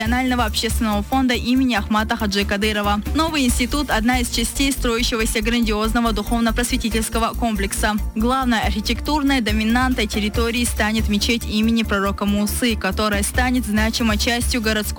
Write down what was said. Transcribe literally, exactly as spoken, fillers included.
Национального общественного фонда имени Ахмата Хаджи Кадырова. Новый институт – одна из частей строящегося грандиозного духовно-просветительского комплекса. Главной архитектурной доминантой территории станет мечеть имени пророка Мусы, которая станет значимой частью городской